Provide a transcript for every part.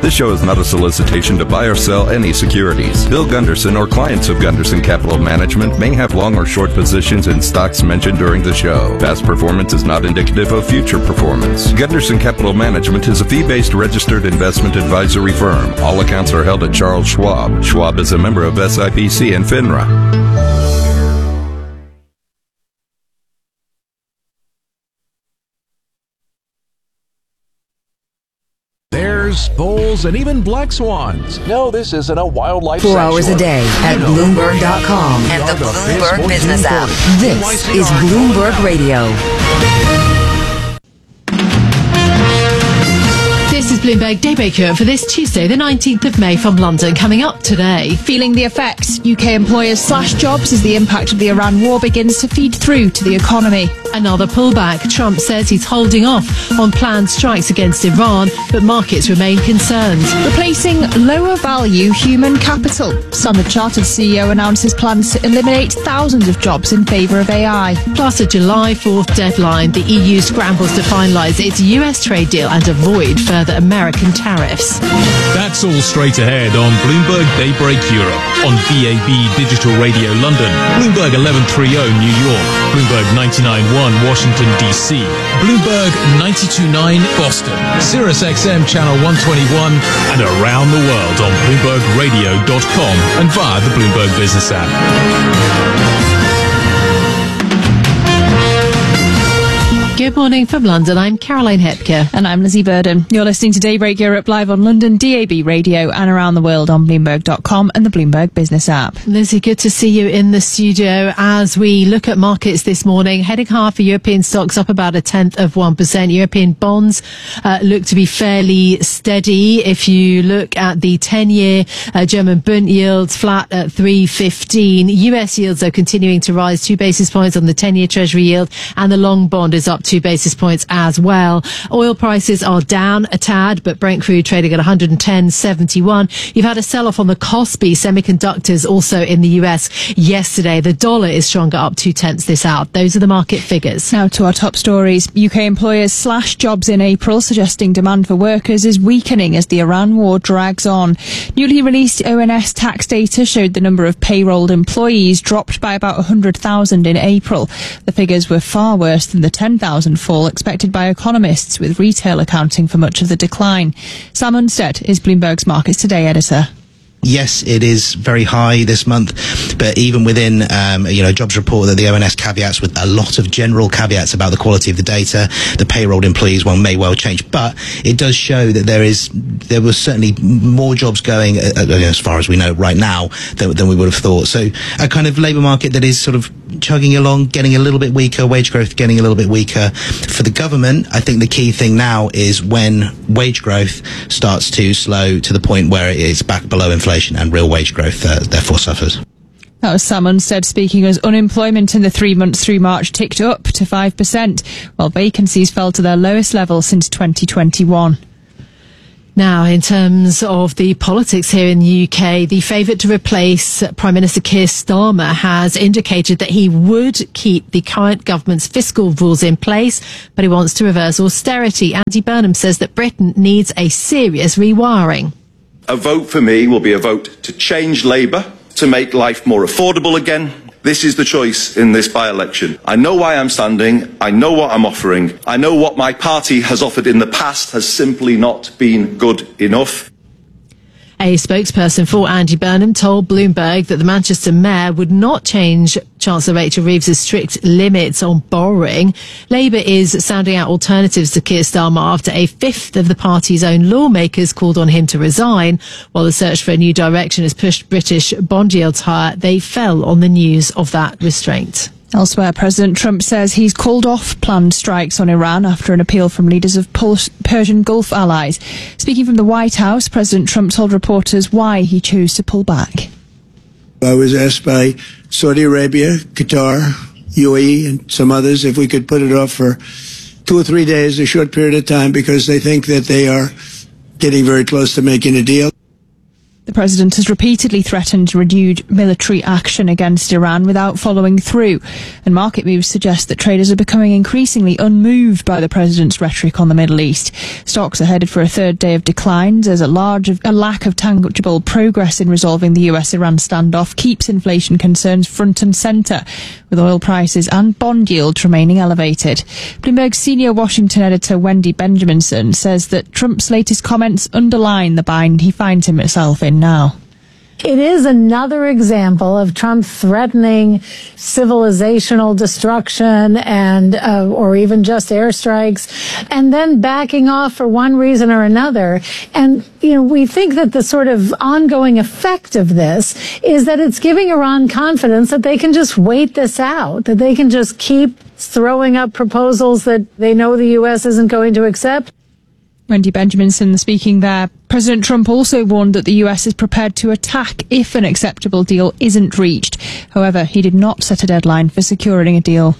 This show is not a solicitation to buy or sell any securities. Bill Gunderson or clients of Gunderson Capital Management may have long or short positions in stocks mentioned during the show. Past performance is not indicative of future performance. Gunderson Capital Management is a fee-based registered investment advisory firm. All accounts are held at Charles Schwab. Schwab is a member of SIPC and FINRA. Bears, bulls, and even black swans. No, this isn't a wildlife 4 hours a day at Bloomberg.com and the Bloomberg Business app. This is Bloomberg Radio. This is Bloomberg Daybreak Europe for this Tuesday, the 19th of May from London. Coming up today. Feeling the effects. UK employers slash jobs as the impact of the Iran war begins to feed through to the economy. Another pullback. Trump says he's holding off on planned strikes against Iran, but markets remain concerned. Replacing lower value human capital. Standard Chartered CEO announces plans to eliminate thousands of jobs in favour of AI. Plus a July 4th deadline. The EU scrambles to finalise its US trade deal and avoid further American tariffs. That's all straight ahead on Bloomberg Daybreak Europe, on DAB Digital Radio London, Bloomberg 1130 New York, Bloomberg 99.1 Washington DC, Bloomberg 92.9 Boston, Sirius XM Channel 121, and around the world on BloombergRadio.com and via the Bloomberg Business app. Good morning from London. I'm Caroline Hepker. And I'm Lizzie Burden. You're listening to Daybreak Europe live on London, DAB Radio, and around the world on Bloomberg.com and the Bloomberg Business app. Lizzie, good to see you in the studio as we look at markets this morning. Heading higher for European stocks, up about 0.1%. European bonds look to be fairly steady. If you look at the 10-year German Bund yields, flat at 3.15. US yields are continuing to rise 2 basis points on the 10-year Treasury yield, and the long bond is up 2 basis points as well. Oil prices are down a tad, but Brent crude trading at 110.71. You've had a sell-off on the Kospi semiconductors also in the US yesterday. The dollar is stronger, up 0.2 this out. Those are the market figures. Now to our top stories. UK employers slash jobs in April, suggesting demand for workers is weakening as the Iran war drags on. Newly released ONS tax data showed the number of payrolled employees dropped by about 100,000 in April. The figures were far worse than the 10,000 fall expected by economists, with retail accounting for much of the decline. Sam Unstead is Bloomberg's Markets Today editor. Yes, it is very high this month, but even within, jobs report that the ONS caveats with a lot of general caveats about the quality of the data. The payrolled employees one may well change, but it does show that there was certainly more jobs going, as far as we know right now, than we would have thought. So a kind of labour market that is sort of chugging along, getting a little bit weaker, wage growth getting a little bit weaker. For the government, I think the key thing now is when wage growth starts to slow to the point where it is back below inflation, and real wage growth therefore suffers. That was Sam Unstead speaking as unemployment in the 3 months through March ticked up to 5%, while vacancies fell to their lowest level since 2021. Now, in terms of the politics here in the UK, the favourite to replace Prime Minister Keir Starmer has indicated that he would keep the current government's fiscal rules in place, but he wants to reverse austerity. Andy Burnham says that Britain needs a serious rewiring. A vote for me will be a vote to change Labour, to make life more affordable again. This is the choice in this by-election. I know why I'm standing. I know what I'm offering. I know what my party has offered in the past has simply not been good enough. A spokesperson for Andy Burnham told Bloomberg that the Manchester mayor would not change Chancellor Rachel Reeves' strict limits on borrowing. Labour is sounding out alternatives to Keir Starmer after a fifth of the party's own lawmakers called on him to resign. While the search for a new direction has pushed British bond yields higher, they fell on the news of that restraint. Elsewhere, President Trump says he's called off planned strikes on Iran after an appeal from leaders of Persian Gulf allies. Speaking from the White House, President Trump told reporters why he chose to pull back. I was asked by Saudi Arabia, Qatar, UAE, and some others if we could put it off for 2 or 3 days, a short period of time, because they think that they are getting very close to making a deal. The president has repeatedly threatened renewed military action against Iran without following through, and market moves suggest that traders are becoming increasingly unmoved by the president's rhetoric on the Middle East. Stocks are headed for a third day of declines as a lack of tangible progress in resolving the US-Iran standoff keeps inflation concerns front and centre, with oil prices and bond yields remaining elevated. Bloomberg's senior Washington editor Wendy Benjaminson says that Trump's latest comments underline the bind he finds himself in now. It is another example of Trump threatening civilizational destruction and or even just airstrikes, and then backing off for one reason or another. And, we think that the sort of ongoing effect of this is that it's giving Iran confidence that they can just wait this out, that they can just keep throwing up proposals that they know the U.S. isn't going to accept. Wendy Benjaminson speaking there. President Trump also warned that the US is prepared to attack if an acceptable deal isn't reached. However, he did not set a deadline for securing a deal.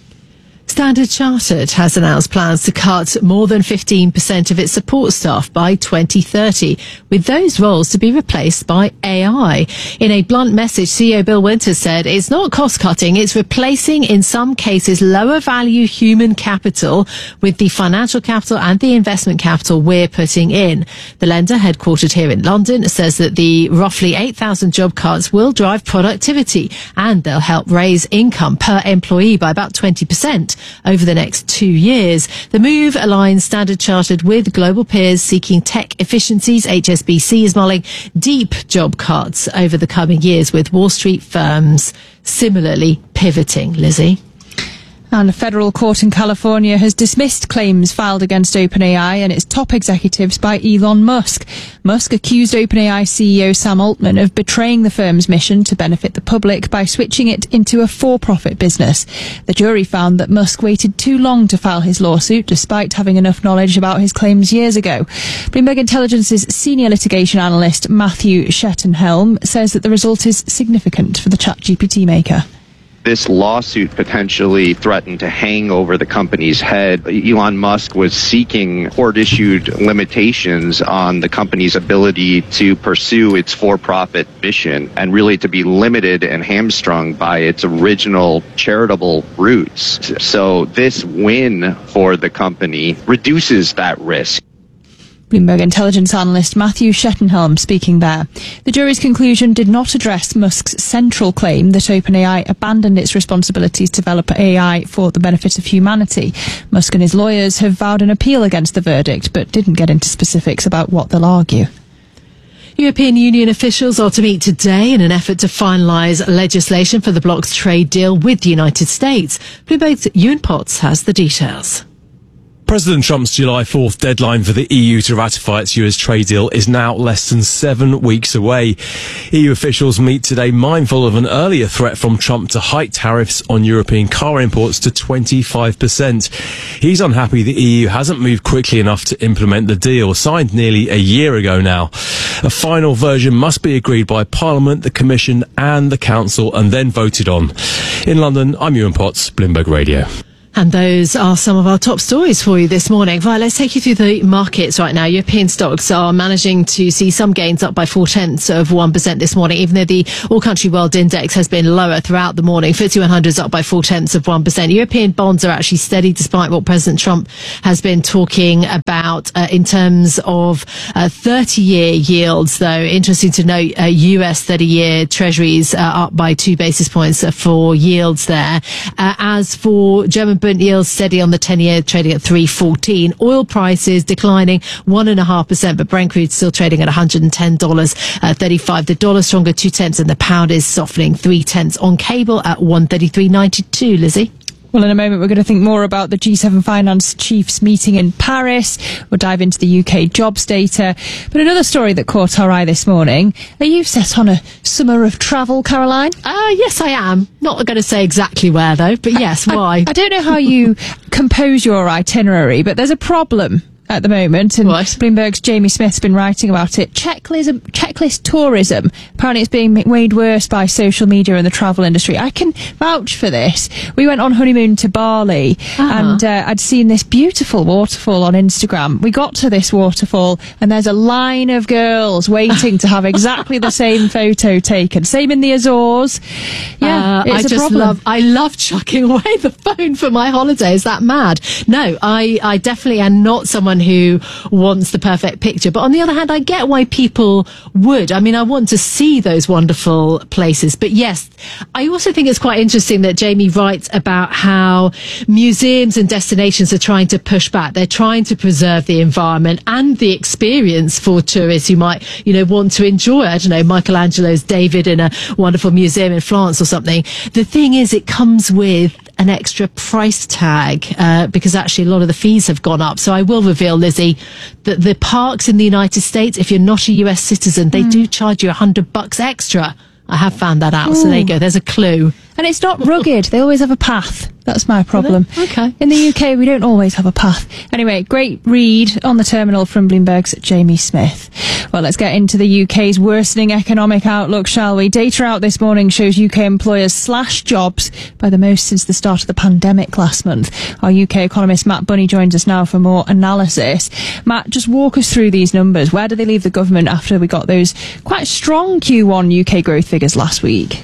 Standard Chartered has announced plans to cut more than 15% of its support staff by 2030, with those roles to be replaced by AI. In a blunt message, CEO Bill Winters said it's not cost-cutting, it's replacing, in some cases, lower-value human capital with the financial capital and the investment capital we're putting in. The lender, headquartered here in London, says that the roughly 8,000 job cuts will drive productivity and they'll help raise income per employee by about 20%. Over the next 2 years. The move aligns Standard Chartered with global peers seeking tech efficiencies. HSBC is mulling deep job cuts over the coming years, with Wall Street firms similarly pivoting. Lizzie? And a federal court in California has dismissed claims filed against OpenAI and its top executives by Elon Musk. Musk accused OpenAI CEO Sam Altman of betraying the firm's mission to benefit the public by switching it into a for-profit business. The jury found that Musk waited too long to file his lawsuit, despite having enough knowledge about his claims years ago. Bloomberg Intelligence's senior litigation analyst Matthew Shettenhelm says that the result is significant for the ChatGPT maker. This lawsuit potentially threatened to hang over the company's head. Elon Musk was seeking court-issued limitations on the company's ability to pursue its for-profit mission and really to be limited and hamstrung by its original charitable roots. So this win for the company reduces that risk. Bloomberg Intelligence analyst Matthew Shettenhelm speaking there. The jury's conclusion did not address Musk's central claim that OpenAI abandoned its responsibilities to develop AI for the benefit of humanity. Musk and his lawyers have vowed an appeal against the verdict, but didn't get into specifics about what they'll argue. European Union officials are to meet today in an effort to finalise legislation for the bloc's trade deal with the United States. Bloomberg's Ewan Potts has the details. President Trump's July 4th deadline for the EU to ratify its US trade deal is now less than 7 weeks away. EU officials meet today mindful of an earlier threat from Trump to hike tariffs on European car imports to 25%. He's unhappy the EU hasn't moved quickly enough to implement the deal, signed nearly a year ago now. A final version must be agreed by Parliament, the Commission and the Council and then voted on. In London, I'm Ewan Potts, Bloomberg Radio. And those are some of our top stories for you this morning. Right, let's take you through the markets right now. European stocks are managing to see some gains, up by 0.4% this morning, even though the all-country world index has been lower throughout the morning. FTSE 100 is up by 0.4%. European bonds are actually steady despite what President Trump has been talking about in terms of 30-year yields, though. Interesting to note, US 30-year treasuries are up by 2 basis points for yields there. As for German yields, steady on the 10-year, trading at 3.14. Oil prices declining 1.5%, but Brent crude still trading at $110.35. The dollar stronger 0.2, and the pound is softening 0.3 on cable at 133.92. Lizzie? Well, in a moment, we're going to think more about the G7 finance chiefs meeting in Paris. We'll dive into the UK jobs data. But another story that caught our eye this morning. Are you set on a summer of travel, Caroline? Yes, I am. Not going to say exactly where, though, but yes, why? I don't know how you compose your itinerary, but there's a problem. at the moment, and What? Bloomberg's Jamie Smith's been writing about it. Checklist tourism. Apparently it's being made worse by social media and the travel industry. I can vouch for this. We went on honeymoon to Bali, and I'd seen this beautiful waterfall on Instagram. We got to this waterfall, and there's a line of girls waiting to have exactly the same photo taken. Same in the Azores. Yeah, it's a problem. I love chucking away the phone for my holiday. Is that mad? No, I definitely am not someone who wants the perfect picture. But on the other hand, I get why people would. I mean, I want to see those wonderful places. But yes, I also think it's quite interesting that Jamie writes about how museums and destinations are trying to push back. They're trying to preserve the environment and the experience for tourists who might, want to enjoy, I don't know, Michelangelo's David in a wonderful museum in France or something. The thing is, it comes with an extra price tag because actually a lot of the fees have gone up. So I will reveal, Lizzie, that the parks in the United States, if you're not a US citizen, they do charge you $100 extra. I have found that out. So there you go. There's a clue. And it's not rugged. They always have a path. That's my problem. Okay. In the UK, we don't always have a path. Anyway, great read on the terminal from Bloomberg's Jamie Smith. Well, let's get into the UK's worsening economic outlook, shall we? Data out this morning shows UK employers slash jobs by the most since the start of the pandemic last month. Our UK economist Matt Bunny joins us now for more analysis. Matt, just walk us through these numbers. Where do they leave the government after we got those quite strong Q1 UK growth figures last week?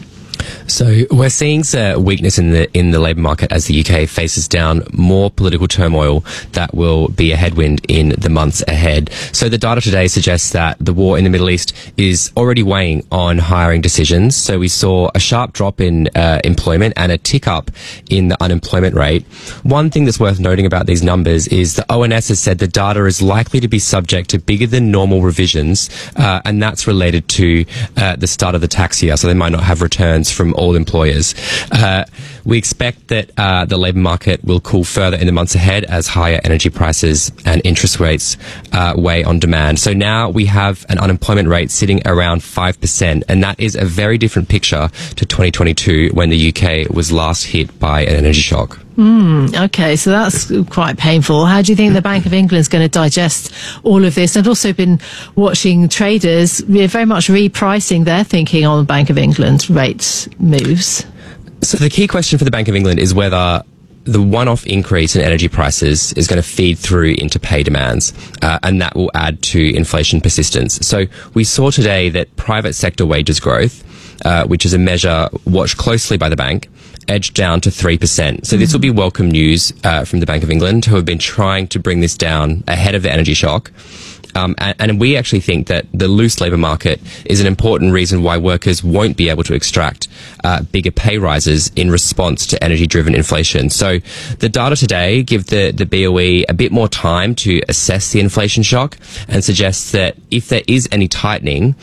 So we're seeing weakness in the labour market as the UK faces down more political turmoil that will be a headwind in the months ahead. So the data today suggests that the war in the Middle East is already weighing on hiring decisions. So we saw a sharp drop in employment and a tick up in the unemployment rate. One thing that's worth noting about these numbers is the ONS has said the data is likely to be subject to bigger than normal revisions, and that's related to the start of the tax year. So they might not have returns from all employers. We expect that the labour market will cool further in the months ahead as higher energy prices and interest rates weigh on demand. So now we have an unemployment rate sitting around 5%, and that is a very different picture to 2022 when the UK was last hit by an energy shock. Okay, so that's quite painful. How do you think the Bank of England is going to digest all of this? I've also been watching traders very much repricing their thinking on the Bank of England rate moves. So the key question for the Bank of England is whether the one-off increase in energy prices is going to feed through into pay demands, and that will add to inflation persistence. So we saw today that private sector wages growth, which is a measure watched closely by the bank, edged down to 3%. So this will be welcome news from the Bank of England, who have been trying to bring this down ahead of the energy shock. And we actually think that the loose labour market is an important reason why workers won't be able to extract bigger pay rises in response to energy-driven inflation. So the data today give the BOE a bit more time to assess the inflation shock and suggests that if there is any tightening,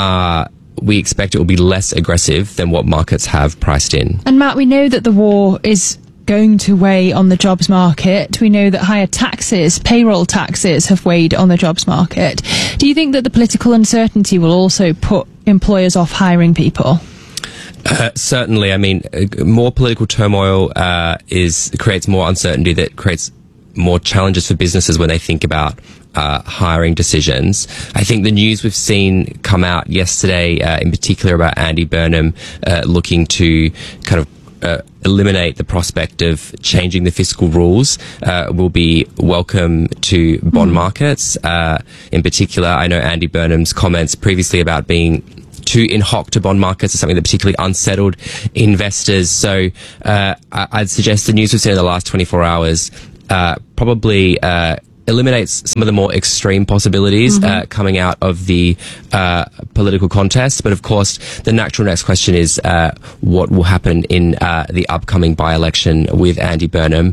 we expect it will be less aggressive than what markets have priced in. And Matt, we know that the war is going to weigh on the jobs market. We know that higher taxes, payroll taxes, have weighed on the jobs market. Do you think that the political uncertainty will also put employers off hiring people? Certainly. I mean, more political turmoil creates more uncertainty, that creates more challenges for businesses when they think about hiring decisions. I think the news we've seen come out yesterday, in particular about Andy Burnham looking to kind of eliminate the prospect of changing the fiscal rules will be welcome to bond markets. In particular, I know Andy Burnham's comments previously about being too in hoc to bond markets is something that particularly unsettled investors. So I'd suggest the news we've seen in the last 24 hours probably eliminates some of the more extreme possibilities coming out of the political contest. But of course, the natural next question is what will happen in the upcoming by-election with Andy Burnham.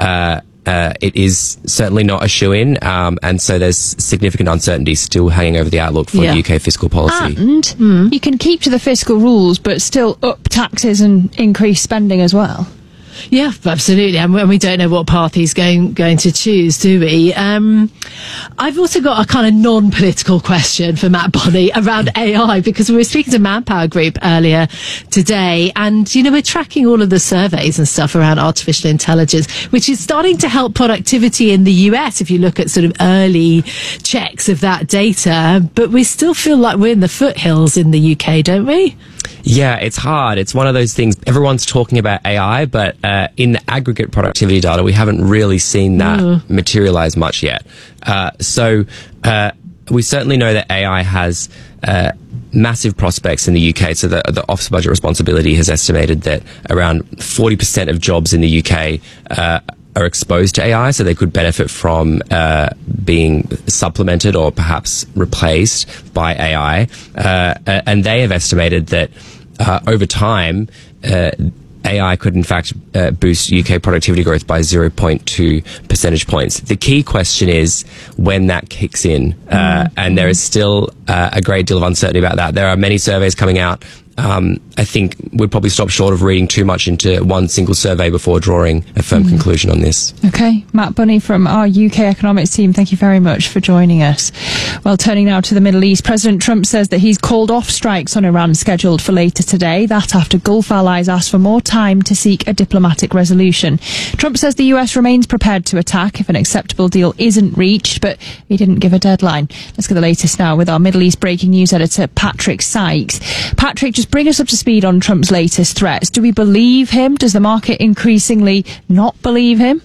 It is certainly not a shoo-in, and so there's significant uncertainty still hanging over the outlook for UK fiscal policy. And you can keep to the fiscal rules, but still up taxes and increase spending as well. Yeah, absolutely. And we don't know what path he's going to choose, do we? I've also got a kind of non-political question for Matt Bonney around AI, because we were speaking to Manpower Group earlier today, and, we're tracking all of the surveys and stuff around artificial intelligence, which is starting to help productivity in the US if you look at sort of early checks of that data. But we still feel like we're in the foothills in the UK, don't we? Yeah, it's hard. It's one of those things. Everyone's talking about AI, but in the aggregate productivity data, we haven't really seen that materialize much yet. So we certainly know that AI has massive prospects in the UK. So the Office of Budget Responsibility has estimated that around 40% of jobs in the UK are exposed to AI, so they could benefit from being supplemented or perhaps replaced by AI. And they have estimated that over time, AI could in fact boost UK productivity growth by 0.2 percentage points. The key question is when that kicks in, and there is still a great deal of uncertainty about that. There are many surveys coming out. I think we'd probably stop short of reading too much into one single survey before drawing a firm conclusion on this. Okay, Matt Bonney from our UK economics team, thank you very much for joining us. Well, turning now to the Middle East, President Trump says that he's called off strikes on Iran scheduled for later today. That after Gulf allies asked for more time to seek a diplomatic resolution. Trump says the US remains prepared to attack if an acceptable deal isn't reached, but he didn't give a deadline. Let's get the latest now with our Middle East breaking news editor, Patrick Sykes. Patrick, just bring us up to speed on Trump's latest threats. Do we believe him? Does the market increasingly not believe him?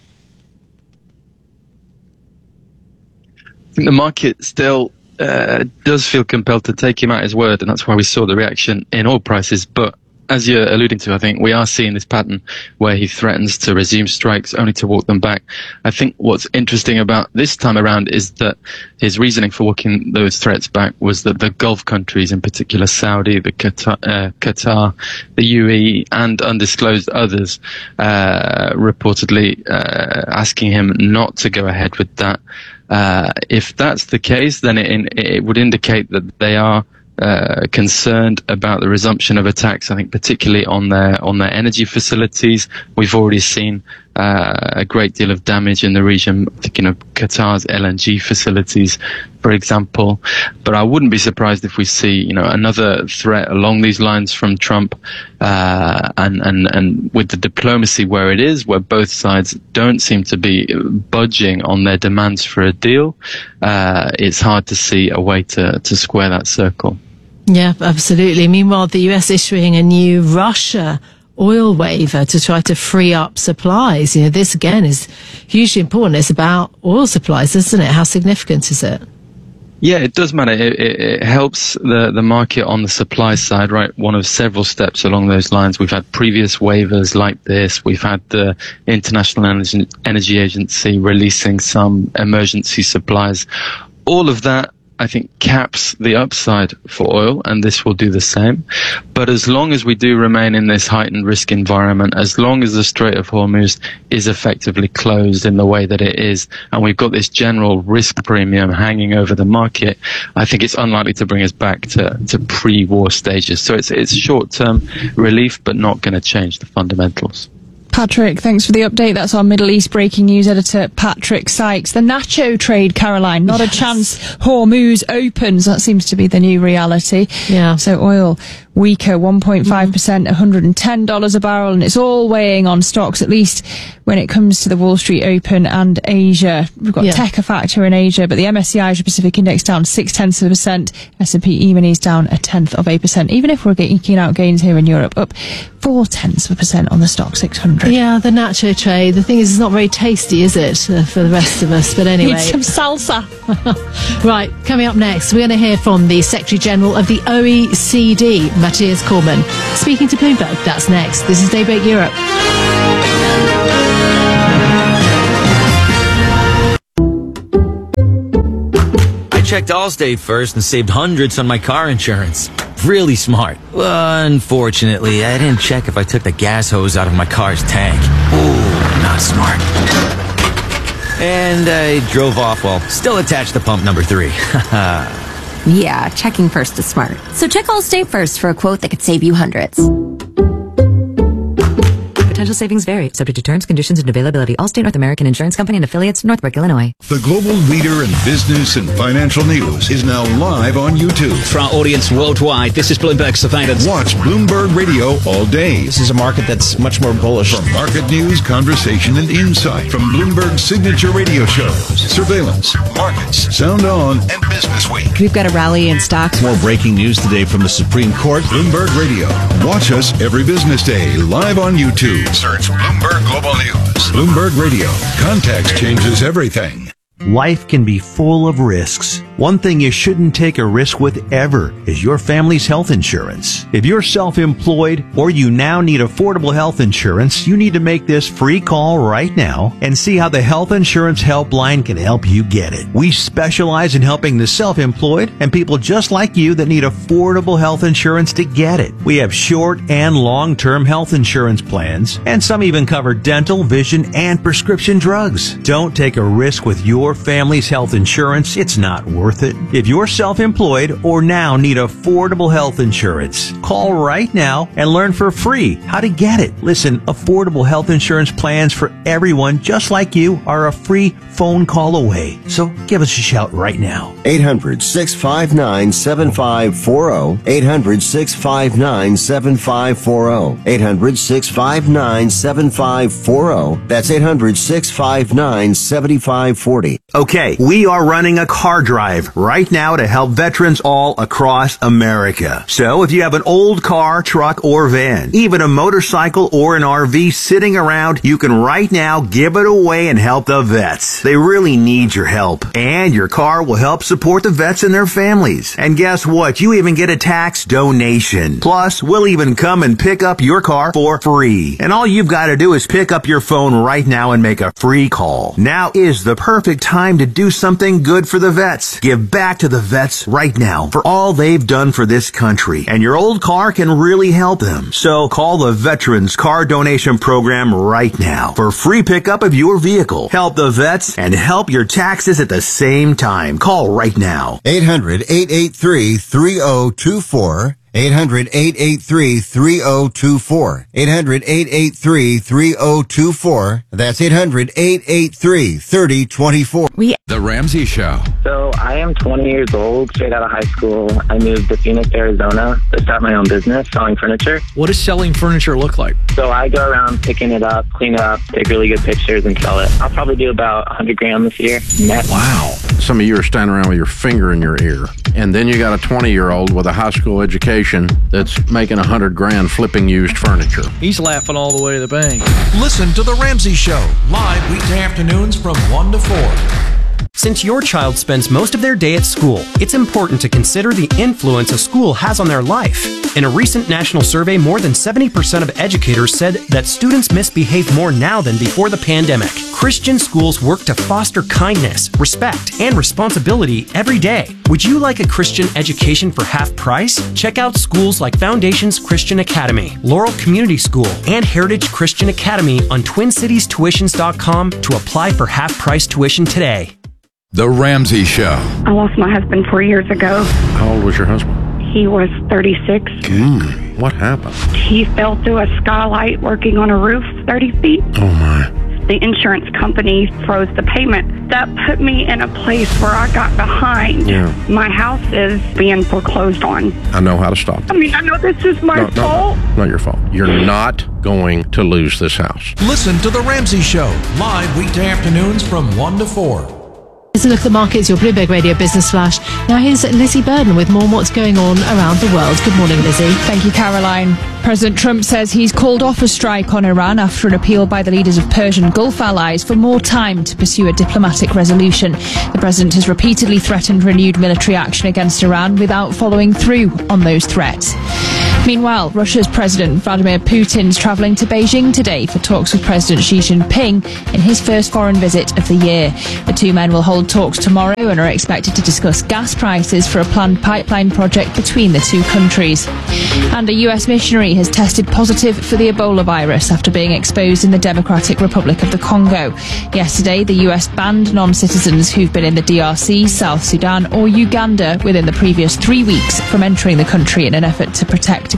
I think the market still does feel compelled to take him at his word, and that's why we saw the reaction in oil prices. But as you're alluding to, I think we are seeing this pattern where he threatens to resume strikes only to walk them back. I think what's interesting about this time around is that his reasoning for walking those threats back was that the Gulf countries, in particular Saudi, the Qatar, the UAE, and undisclosed others, reportedly asking him not to go ahead with that. If that's the case, then it would indicate that they are concerned about the resumption of attacks. I think particularly on their energy facilities. We've already seen a great deal of damage in the region, thinking of Qatar's LNG facilities, for example. But I wouldn't be surprised if we see, another threat along these lines from Trump, and with the diplomacy where it is, where both sides don't seem to be budging on their demands for a deal, it's hard to see a way to square that circle. Yeah, absolutely. Meanwhile, the US issuing a new Russia oil waiver to try to free up supplies. This again is hugely important. It's about oil supplies, isn't it? How significant is it? Yeah, it does matter. It helps the market on the supply side, right? One of several steps along those lines. We've had previous waivers like this. We've had the International Energy Agency releasing some emergency supplies. All of that, I think, caps the upside for oil, and this will do the same. But as long as we do remain in this heightened risk environment, as long as the Strait of Hormuz is effectively closed in the way that it is, and we've got this general risk premium hanging over the market, I think it's unlikely to bring us back to pre-war stages. So it's short-term relief, but not going to change the fundamentals. Patrick, thanks for the update. That's our Middle East breaking news editor, Patrick Sykes. The nacho trade, Caroline, not a chance Hormuz opens. That seems to be the new reality. Yeah. So oil weaker, 1.5%, $110 a barrel, and it's all weighing on stocks, at least when it comes to the Wall Street Open and Asia. We've got tech a factor in Asia, but the MSCI Asia Pacific Index down 0.6%, S&P E-minis down 0.1%. Even if we're eking out gains here in Europe, up 0.4% on the stock 600. Yeah, the nacho trade. The thing is, it's not very tasty, is it, for the rest of us? But anyway, need some salsa. Right, coming up next, we're going to hear from the Secretary General of the OECD, Matthias Cormann, speaking to Bloomberg. That's next. This is Daybreak Europe. I checked Allstate first and saved hundreds on my car insurance. Really smart. Unfortunately, I didn't check if I took the gas hose out of my car's tank. Ooh, not smart. And I drove off while still attached to pump number 3. Yeah, checking first is smart. So check Allstate first for a quote that could save you hundreds. Potential savings vary, subject to terms, conditions, and availability. Allstate North American Insurance Company and affiliates, Northbrook, Illinois. The global leader in business and financial news is now live on YouTube. For our audience worldwide, this is Bloomberg Surveillance. Watch Bloomberg Radio all day. This is a market that's much more bullish. For market news, conversation, and insight from Bloomberg's signature radio shows, Surveillance, Markets, Sound On, and Business Week. We've got a rally in stocks. More breaking news today from the Supreme Court. Bloomberg Radio. Watch us every business day live on YouTube. Search Bloomberg Global News. Bloomberg Radio. Context changes everything. Life can be full of risks. One thing you shouldn't take a risk with ever is your family's health insurance. If you're self-employed or you now need affordable health insurance, you need to make this free call right now and see how the Health Insurance Helpline can help you get it. We specialize in helping the self-employed and people just like you that need affordable health insurance to get it. We have short and long-term health insurance plans, and some even cover dental, vision, and prescription drugs. Don't take a risk with your family's health insurance. It's not worth it. If you're self-employed or now need affordable health insurance, call right now and learn for free how to get it. Listen, affordable health insurance plans for everyone just like you are a free phone call away. So give us a shout right now. 800-659-7540. 800-659-7540. 800-659-7540. That's 800-659-7540. Okay, we are running a car drive right now to help veterans all across America. So if you have an old car, truck, or van, even a motorcycle or an RV sitting around, you can right now give it away and help the vets. They really need your help. And your car will help support the vets and their families. And guess what? You even get a tax donation. Plus, we'll even come and pick up your car for free. And all you've got to do is pick up your phone right now and make a free call. Now is the perfect time to do something good for the vets. Give back to the vets right now for all they've done for this country. And your old car can really help them. So call the Veterans Car Donation Program right now for free pickup of your vehicle. Help the vets and help your taxes at the same time. Call right now. 800-883-3024. 800-883-3024. 800-883-3024. That's 800-883-3024. The Ramsey Show. So I am 20 years old, straight out of high school. I moved to Phoenix, Arizona to start my own business selling furniture. What does selling furniture look like? So I go around picking it up, clean it up, take really good pictures and sell it. I'll probably do about $100,000 this year net. Wow. Some of you are standing around with your finger in your ear. And then you got a 20-year-old with a high school education that's making $100,000 flipping used furniture. He's laughing all the way to the bank. Listen to The Ramsey Show, live weekday afternoons from 1 to 4. Since your child spends most of their day at school, it's important to consider the influence a school has on their life. In a recent national survey, more than 70% of educators said that students misbehave more now than before the pandemic. Christian schools work to foster kindness, respect, and responsibility every day. Would you like a Christian education for half price? Check out schools like Foundations Christian Academy, Laurel Community School, and Heritage Christian Academy on TwinCitiesTuitions.com to apply for half-price tuition today. The Ramsey Show. I lost my husband 4 years ago. How old was your husband? He was 36. What happened? He fell through a skylight working on a roof 30 feet. Oh, my. The insurance company froze the payment. That put me in a place where I got behind. Yeah. My house is being foreclosed on. I know how to stop I mean, I know this is my fault. Not your fault. You're not going to lose this house. Listen to The Ramsey Show, live weekday afternoons from 1 to 4. Let's look at the markets, your Bloomberg Radio Business Flash. Now here's Lizzie Burden with more on what's going on around the world. Good morning, Lizzie. Thank you, Caroline. President Trump says he's called off a strike on Iran after an appeal by the leaders of Persian Gulf allies for more time to pursue a diplomatic resolution. The president has repeatedly threatened renewed military action against Iran without following through on those threats. Meanwhile, Russia's President Vladimir Putin's travelling to Beijing today for talks with President Xi Jinping in his first foreign visit of the year. The two men will hold talks tomorrow and are expected to discuss gas prices for a planned pipeline project between the two countries. And a US missionary has tested positive for the Ebola virus after being exposed in the Democratic Republic of the Congo. Yesterday, the US banned non-citizens who've been in the DRC, South Sudan or Uganda within the previous 3 weeks from entering the country in an effort to protect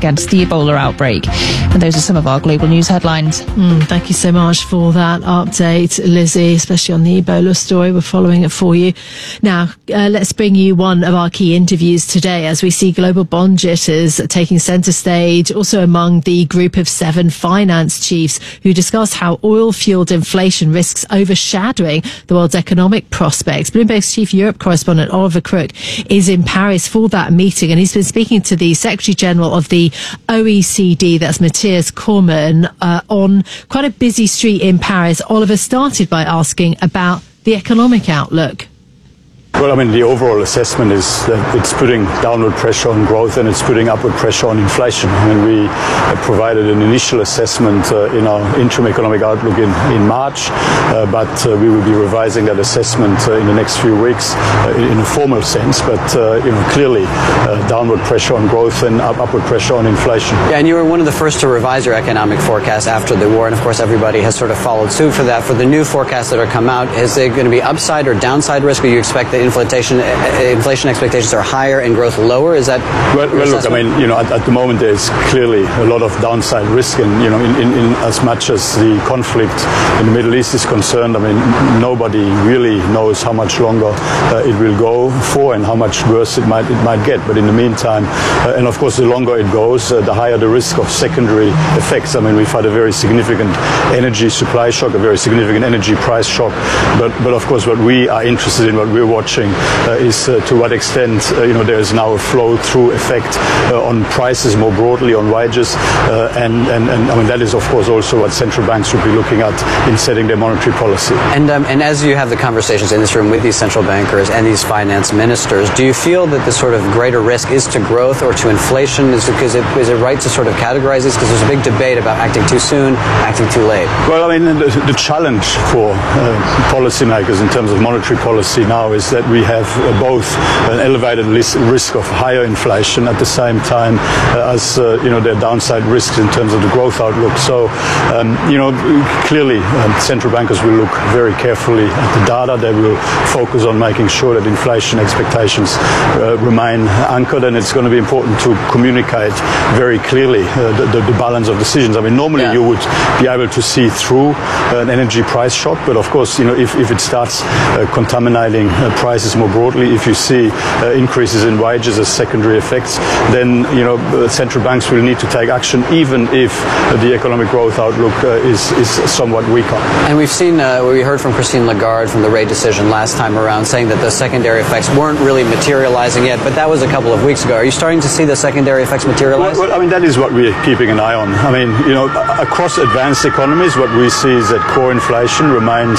against the Ebola outbreak. And those are some of our global news headlines. Thank you so much for that update, Lizzie, especially on the Ebola story. We're following it for you. Now, let's bring you one of our key interviews today as we see global bond jitters taking centre stage, also among the group of 7 finance chiefs who discuss how oil-fuelled inflation risks overshadowing the world's economic prospects. Bloomberg's chief Europe correspondent Oliver Crook is in Paris for that meeting, and he's been speaking to the Secretary General of the OECD, that's Matthias Cormann, on quite a busy street in Paris. Oliver started by asking about the economic outlook. Well, I mean, the overall assessment is that it's putting downward pressure on growth and it's putting upward pressure on inflation. I mean, we provided an initial assessment in our interim economic outlook in March, but we will be revising that assessment in the next few weeks in a formal sense. But, clearly downward pressure on growth and upward pressure on inflation. Yeah, and you were one of the first to revise your economic forecast after the war. And, of course, everybody has sort of followed suit for that. For the new forecasts that are come out, is there going to be upside or downside risk? Or you expect that inflation expectations are higher and growth lower? Is that well look, I mean, at the moment there's clearly a lot of downside risk, and in as much as the conflict in the Middle East is concerned, I mean, nobody really knows how much longer it will go for and how much worse it might get. But in the meantime, and of course the longer it goes, the higher the risk of secondary effects. I mean, we've had a very significant energy supply shock, a very significant energy price shock, but of course what we are interested in, what we're watching, is to what extent there is now a flow-through effect on prices more broadly, on wages, and I mean that is of course also what central banks would be looking at in setting their monetary policy. And as you have the conversations in this room with these central bankers and these finance ministers, do you feel that the sort of greater risk is to growth or to inflation? Is it right to sort of categorize this? Because there's a big debate about acting too soon, acting too late. Well, I mean the challenge for policymakers in terms of monetary policy now is that we have both an elevated risk of higher inflation at the same time as there are downside risks in terms of the growth outlook. So clearly central bankers will look very carefully at the data. They will focus on making sure that inflation expectations remain anchored, and it's going to be important to communicate very clearly the balance of decisions. I mean, normally you would be able to see through an energy price shock, but of course if it starts contaminating prices more broadly, if you see increases in wages as secondary effects, then central banks will need to take action, even if the economic growth outlook is somewhat weaker. And we've seen, we heard from Christine Lagarde from the rate decision last time around, saying that the secondary effects weren't really materializing yet, but that was a couple of weeks ago. Are you starting to see the secondary effects materialize? Well, I mean, that is what we're keeping an eye on. I mean, across advanced economies, what we see is that core inflation remains,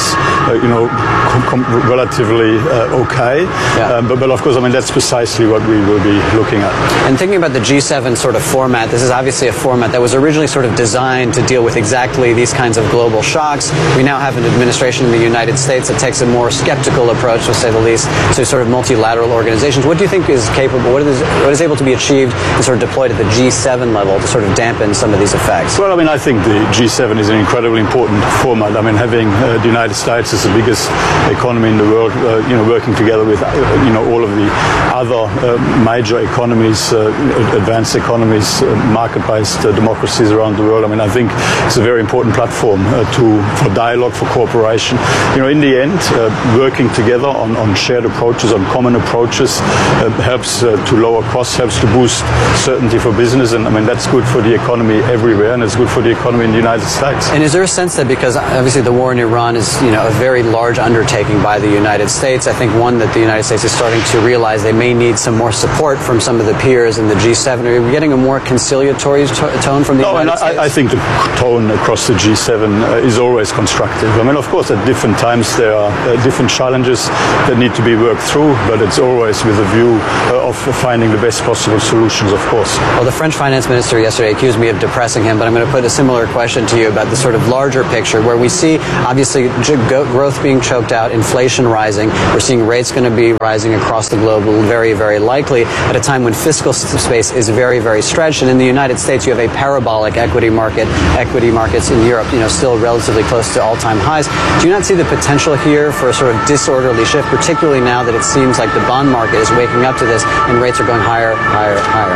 relatively okay. Yeah. But of course, I mean, that's precisely what we will be looking at. And thinking about the G7 sort of format, this is obviously a format that was originally sort of designed to deal with exactly these kinds of global shocks. We now have an administration in the United States that takes a more skeptical approach, to say the least, to sort of multilateral organizations. What do you think is capable, what is able to be achieved and sort of deployed at the G7 level to sort of dampen some of these effects? Well, I mean, I think the G7 is an incredibly important format. I mean, having the United States as the biggest economy in the world, working together with, all of the other major economies, advanced economies, market-based democracies around the world. I mean, I think it's a very important platform for dialogue, for cooperation. In the end, working together on shared approaches, on common approaches, helps to lower costs, helps to boost certainty for business, and I mean that's good for the economy everywhere, and it's good for the economy in the United States. And is there a sense that, because obviously the war in Iran is a very large undertaking by the United States, I think one that the United States is starting to realize they may need some more support from some of the peers in the G7. Are we getting a more conciliatory tone from the United States? I think the tone across the G7 is always constructive. I mean, of course, at different times there are different challenges that need to be worked through, but it's always with a view of finding the best possible solutions, of course. Well, the French finance minister yesterday accused me of depressing him, but I'm going to put a similar question to you about the sort of larger picture, where we see, obviously, growth being choked out, inflation rising. We're seeing rates going to be rising across the globe, very, very likely, at a time when fiscal space is very, very stretched. And in the United States, you have a parabolic equity markets in Europe, still relatively close to all-time highs. Do you not see the potential here for a sort of disorderly shift, particularly now that it seems like the bond market is waking up to this and rates are going higher, higher, higher?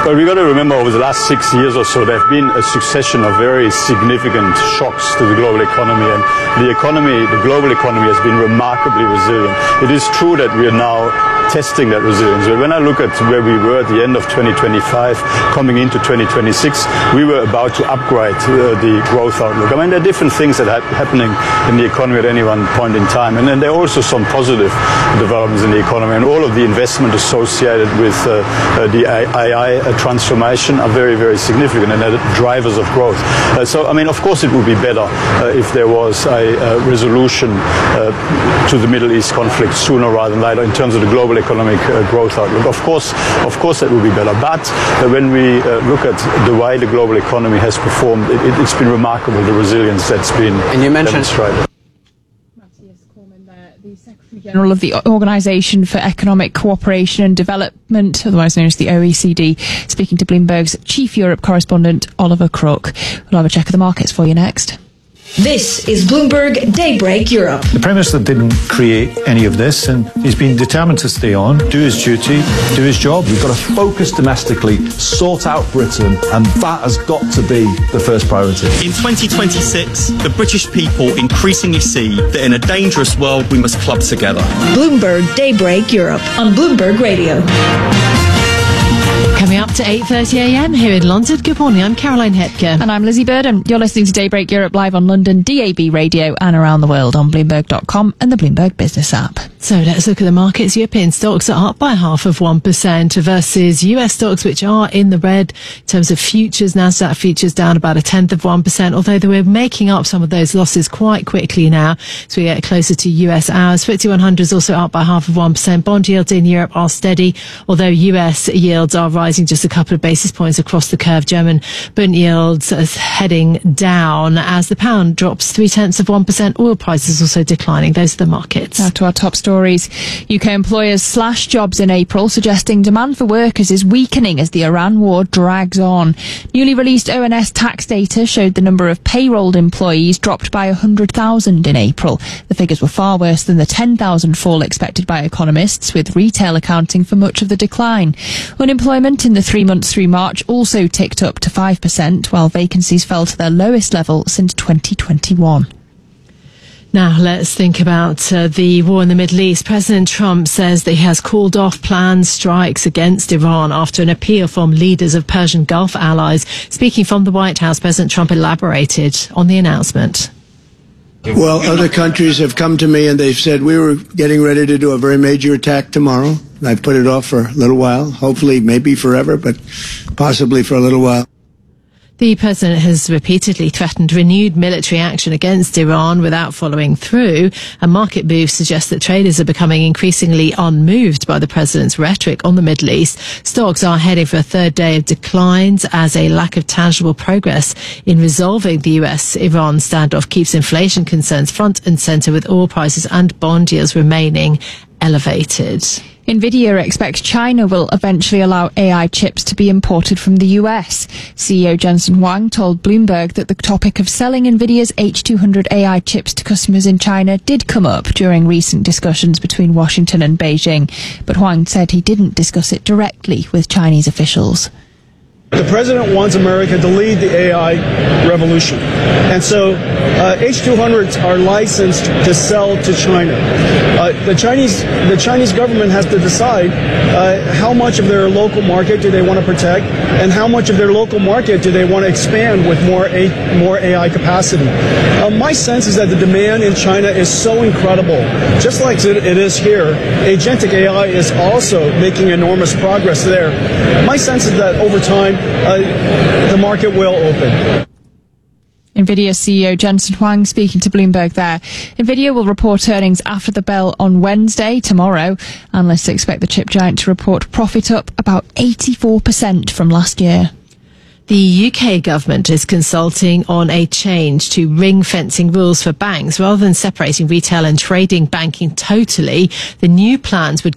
But we've got to remember over the last 6 years or so, there have been a succession of very significant shocks to the global economy, and the global economy has been remarkably resilient. It is true that we are now testing that resilience. But when I look at where we were at the end of 2025, coming into 2026, we were about to upgrade the growth outlook. I mean, there are different things that are happening in the economy at any one point in time, and then there are also some positive developments in the economy, and all of the investment associated with the AI transformation are very, very significant, and they're drivers of growth. So, I mean, of course it would be better if there was a resolution to the Middle East conflict sooner rather than later in terms of the global economic growth outlook. Of course that would be better. But when we look at the way the global economy has performed, it's been remarkable, the resilience that's been demonstrated. The Secretary General of the Organisation for Economic Cooperation and Development, otherwise known as the OECD, speaking to Bloomberg's chief Europe correspondent, Oliver Crook. We'll have a check of the markets for you next. This is Bloomberg Daybreak Europe. The Prime Minister didn't create any of this, and he's been determined to stay on, do his duty, do his job. We've got to focus domestically, sort out Britain, and that has got to be the first priority. In 2026, the British people increasingly see that in a dangerous world we must club together. Bloomberg Daybreak Europe on Bloomberg Radio. Coming up to 8:30 a.m. here in London. Good morning, I'm Caroline Hepker. And I'm Lizzie Burden. You're listening to Daybreak Europe live on London, DAB Radio, and around the world on Bloomberg.com and the Bloomberg Business app. So let's look at the markets. European stocks are up by 0.5% versus US stocks, which are in the red in terms of futures. Nasdaq futures down about 0.1%, although they were making up some of those losses quite quickly now as we get closer to US hours. FTSE 100 is also up by 0.5%. Bond yields in Europe are steady, although US yields are rising just a couple of basis points across the curve. German Bund yields are heading down as the pound drops 0.3%. Oil prices also declining. Those are the markets. Now to our top stories. UK employers slash jobs in April, suggesting demand for workers is weakening as the Iran war drags on. Newly released ONS tax data showed the number of payrolled employees dropped by 100,000 in April. The figures were far worse than the 10,000 fall expected by economists, with retail accounting for much of the decline. Unemployment in the 3 months through March also ticked up to 5%, while vacancies fell to their lowest level since 2021. Now, let's think about the war in the Middle East. President Trump says that he has called off planned strikes against Iran after an appeal from leaders of Persian Gulf allies. Speaking from the White House, President Trump elaborated on the announcement. Well, other countries have come to me and they've said we were getting ready to do a very major attack tomorrow. I've put it off for a little while, hopefully maybe forever, but possibly for a little while. The president has repeatedly threatened renewed military action against Iran without following through. And market moves suggest that traders are becoming increasingly unmoved by the president's rhetoric on the Middle East. Stocks are heading for a third day of declines as a lack of tangible progress in resolving the US-Iran standoff keeps inflation concerns front and centre, with oil prices and bond yields remaining elevated. Nvidia expects China will eventually allow AI chips to be imported from the US. CEO Jensen Huang told Bloomberg that the topic of selling Nvidia's H200 AI chips to customers in China did come up during recent discussions between Washington and Beijing, but Huang said he didn't discuss it directly with Chinese officials. The president wants America to lead the AI revolution. And so H200s are licensed to sell to China. The Chinese government has to decide how much of their local market do they want to protect and how much of their local market do they want to expand with more AI capacity. My sense is that the demand in China is so incredible. Just like it is here, agentic AI is also making enormous progress there. My sense is that over time, the market will open. Nvidia CEO Jensen Huang speaking to Bloomberg there. Nvidia will report earnings after the bell on Wednesday, tomorrow. Analysts expect the chip giant to report profit up about 84% from last year. The UK government is consulting on a change to ring-fencing rules for banks. Rather than separating retail and trading banking totally, the new plans would